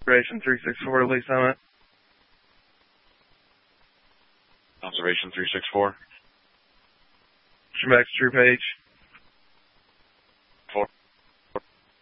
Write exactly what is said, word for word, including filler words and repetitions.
Observation three six four to Lee Summit. Observation three six four. True Troop H.